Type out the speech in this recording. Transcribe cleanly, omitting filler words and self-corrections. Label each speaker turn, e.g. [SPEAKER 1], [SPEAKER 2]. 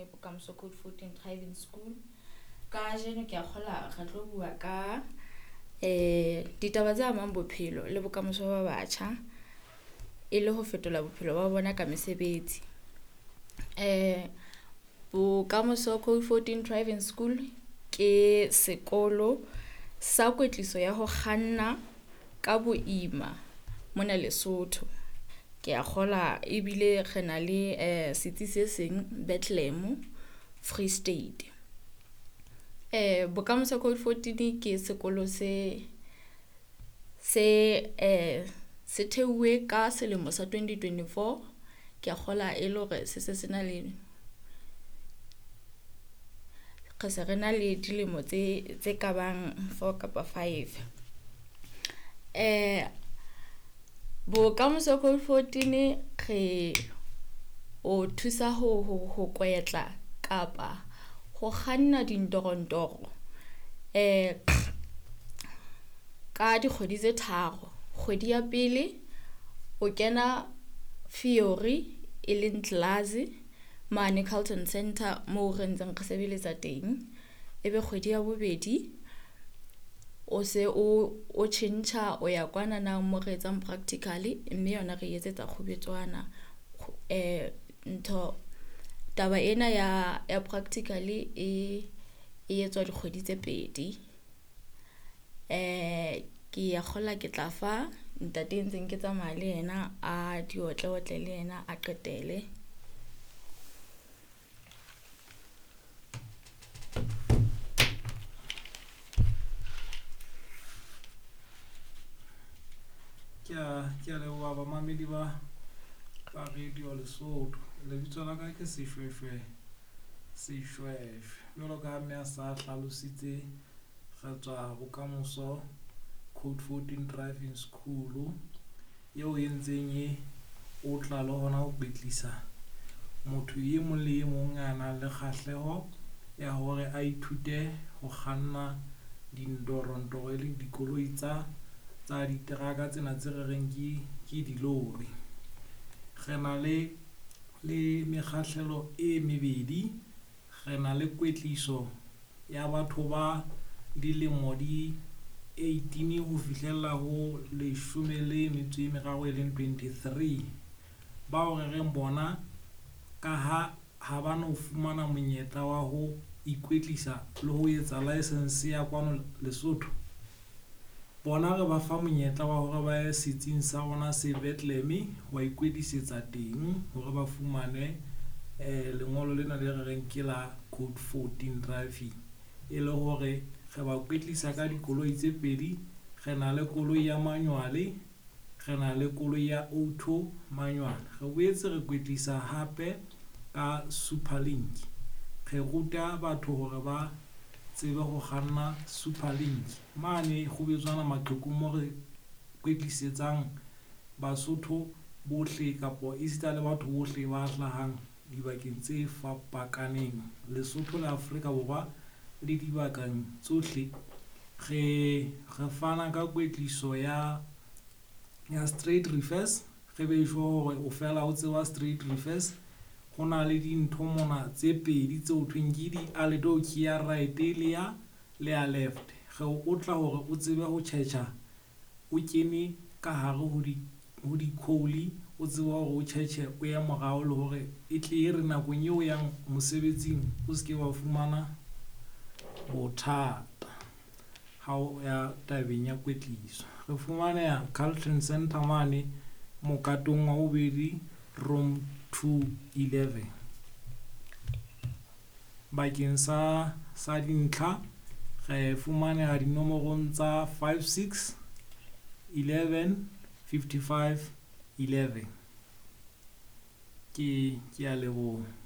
[SPEAKER 1] Bokamoso Code 14 Driving School. Ka jeno ke a kgola re tlo bua ka ditaba tse amang bophelo le bokamoso ba batjha e le ho fetola bophelo ba bona ka mesebetsi. Bokamoso Code 14 Driving School ke sekolo sa kwetliso ya ho kganna ka boima mona Lesotho. Ke a kgola ebile re na le setsi se seng Bethlehem, Free State. Bokamoso Code 14 ke sekolo se theuwe ka selemo sa 2024. Ke a kgola e le hore se na le re na le dilemo tse ka bang 4 kapa 5. Bokamoso Code 14 re o thusa ho kwetla kapa ho kganna dintorontoro ka dikgwedi tse 3. Kgwedi ya pele o kena theory e leng class mane Carlton Center moo re ntseng re sebeletsa teng. Ebe kgwedi ya bobedi o se o tjhentjha o ya kwana na mo re etsang practically, mme yona re etsetsa khubetswana. Taba ena ya practically e etswa dikgwedi tse 2. Ke ya kgola ke tla fa ntate ntseng ke tsamaya le yena a diotle le yena a qetele.
[SPEAKER 2] Ke a leboha bamamedi ba Radio Lesotho. Lebitso la ka ke Seshweshwe. Jwalo ka mme a sa hlalositse re tswa Bokamoso Code 14 Driving School eo e ntseng o tla le hona ho kwetlisa motho e mong le e mong a nang le kgahleho ya hore a ithute ho kganna dintorontoro e leng dikoloi tsa diteraka tsena tse re reng ke dilori. Re na le mekgahlelo e mebedi. Re na le kwetliso ya batho ba dilemo di 18 ho fihlella ho 13 e leng 23, bao re reng bona ka ha ba no fumana monyetla wa ho ikwetlisa le ho etsa license ya kwano Lesotho. Bona re ba fa monyetla wa hore ba ye setsing sa rona se Bethlehem wa ikwetlisetsa teng hore ba fumane lengolo lena le re reng ke la Code 14 Driving, e le hore re ba kwetlisa ka dikoloi tse 2. Re na le koloi ya manual, re na le koloi ya auto manual. Re boetse re kwetlisa hape ka Superlink. Re ruta batho hore ba tsebe ho kganna Superlink mane khubetswana maqhekung mo re kwetlisetsang Basotho bohle kapa Easter le batho bohle ba hlahang dibakeng tse fapakaneng Lesotho le Afrika Borwa le dibakeng tsohle. Re fana ka kwetliso ya straight reverse. Re be sure hore o fela o tseba straight reverse. Ho na le dintho mona tse 2 tse ho thweng ke di-aldoki ya right le ya left. Re o tla hore o tsebe ho tjhetjha o kene ka hare ho di-kholi, o tsebe hore o tjhetjhe o ya morao le hore e tle re nakong eo yang mosebetsing o se ke wa fumana bothata ha o ya tabeng ya kwetliso. Re fumaneha Carlton Center mane mokatong wa bobedi room 211. Bakeng sa dintlha re fumaneha dinomorong tsa 56 11 55 11. Ke a leboha.